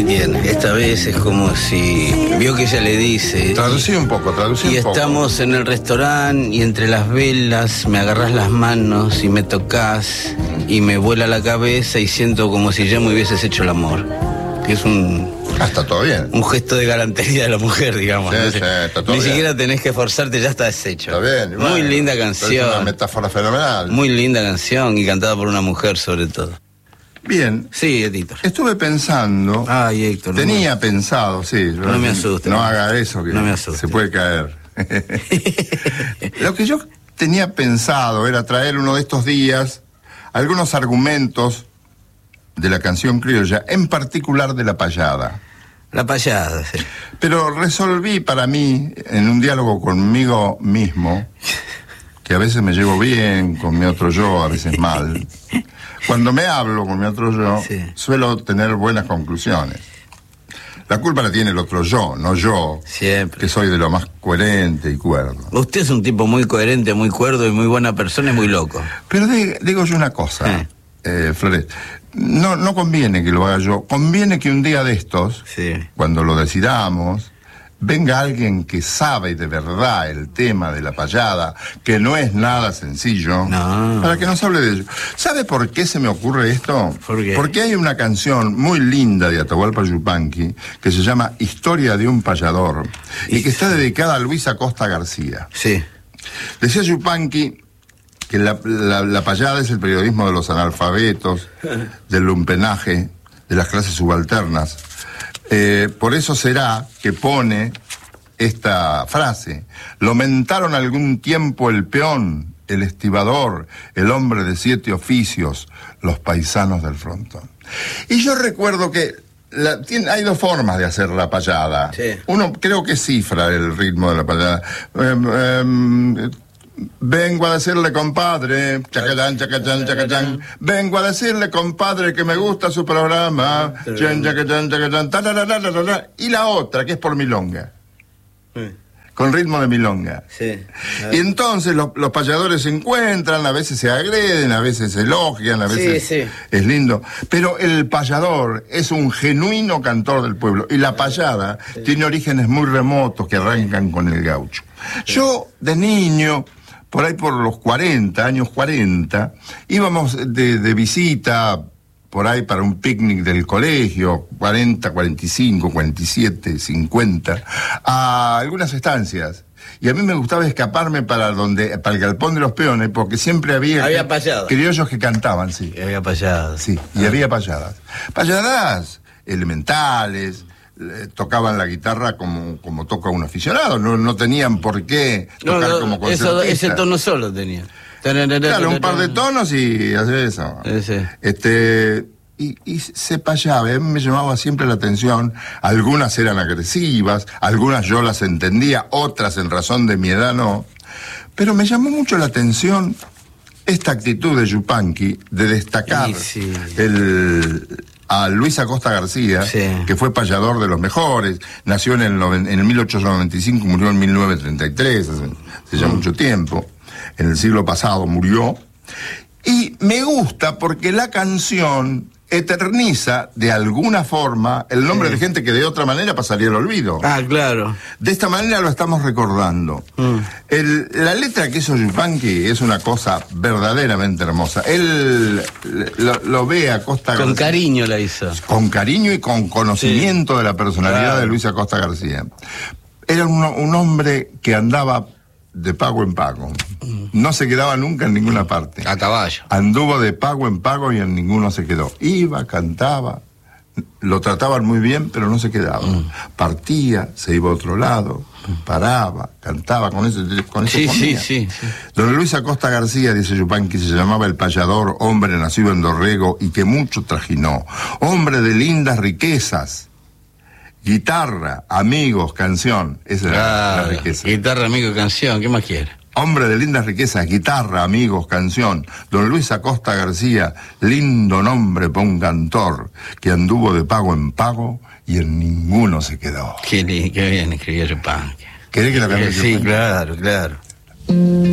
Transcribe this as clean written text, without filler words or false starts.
tiene. Esta vez es como si vio que ella le dice. Traducí un poco. Y estamos en el restaurante y entre las velas me agarras las manos y me tocas y me vuela la cabeza y siento como si ya me hubieses hecho el amor. Que es está todo bien. Un gesto de galantería de la mujer, digamos. Sí, ¿no? sí, está todo Ni bien. siquiera tenés que esforzarte, ya está deshecho. Está bien. Muy linda canción. Es una metáfora fenomenal. Muy linda canción y cantada por una mujer sobre todo. Bien. Sí, Héctor. Estuve pensando. Ay, Héctor. Tenía pensado, sí. No me asustes. No haga eso, que no me asustes. Se puede caer. Lo que yo tenía pensado era traer uno de estos días algunos argumentos de la canción criolla, en particular de la payada. La payada, sí. Pero resolví para mí, en un diálogo conmigo mismo, que a veces me llevo bien con mi otro yo, a veces mal. Cuando me hablo con mi otro yo, sí, suelo tener buenas conclusiones. La culpa la tiene el otro yo, no yo. Siempre. Que soy de lo más coherente y cuerdo. Usted es un tipo muy coherente, muy cuerdo y muy buena persona y muy loco. Pero digo yo una cosa, Flores. No conviene que lo haga yo. Conviene que un día de estos, sí, cuando lo decidamos, venga alguien que sabe de verdad el tema de la payada, que no es nada sencillo, para que nos hable de ello. ¿Sabe por qué se me ocurre esto? ¿Por qué? Porque hay una canción muy linda de Atahualpa Yupanqui que se llama Historia de un payador y que está dedicada a Luis Acosta García. Sí. Decía Yupanqui que la payada es el periodismo de los analfabetos, del lumpenaje, de las clases subalternas. Por eso será que pone esta frase: lo mentaron algún tiempo el peón, el estibador, el hombre de 7 oficios, los paisanos del frontón. Y yo recuerdo que hay dos formas de hacer la payada. Sí. Uno creo que cifra el ritmo de la payada. Vengo a decirle, compadre, chacachán, chacachán, chacachán. Vengo a decirle, compadre, que me gusta su programa. Chan, chacachán, chacachán, tararararara. Y la otra, que es por milonga. Con ritmo de milonga. Sí. Y entonces los payadores se encuentran, a veces se agreden, a veces se elogian, a veces es lindo. Pero el payador es un genuino cantor del pueblo. Y la payada tiene orígenes muy remotos que arrancan con el gaucho. Yo, de niño, por ahí por los 40, años 40, íbamos de visita por ahí para un picnic del colegio, 40, 45, 47, 50, a algunas estancias. Y a mí me gustaba escaparme para el galpón de los peones, porque siempre había payadas. Criollos que cantaban, sí. Había payadas. Sí, y había payadas. Payadas elementales. Tocaban la guitarra como toca un aficionado, no tenían por qué tocar como concertista. Ese tono solo tenía. Claro, un par de tonos y hacer eso. Y se payaba, a mí me llamaba siempre la atención. Algunas eran agresivas, algunas yo las entendía, otras en razón de mi edad no. Pero me llamó mucho la atención esta actitud de Yupanqui de destacar a Luis Acosta García, que fue payador de los mejores, nació en el 1895, murió en 1933, hace ya mucho tiempo, en el siglo pasado murió. Y me gusta porque la canción eterniza de alguna forma el nombre de gente que de otra manera pasaría al olvido. Ah, claro. De esta manera lo estamos recordando. La letra que hizo Yupanqui es una cosa verdaderamente hermosa. Él lo ve a Acosta García. Con cariño la hizo. Con cariño y con conocimiento de la personalidad de Luis Acosta García. Era un hombre que andaba de pago en pago. No se quedaba nunca en ninguna parte. A caballo. Anduvo de pago en pago y en ninguno se quedó. Iba, cantaba, lo trataban muy bien, pero no se quedaba. Partía, se iba a otro lado, paraba, cantaba, con eso comía. Sí. Don Luis Acosta García, dice Yupanqui, se llamaba el payador, hombre nacido en Dorrego y que mucho trajinó. Hombre de lindas riquezas. Guitarra, amigos, canción. Esa era la riqueza. Guitarra, amigo, canción. ¿Qué más quiere? Hombre de lindas riquezas, guitarra, amigos, canción. Don Luis Acosta García, lindo nombre pa' un cantor, que anduvo de pago en pago y en ninguno se quedó. Qué bien escribió Yupanqui. ¿Querés que la cante? Sí, claro.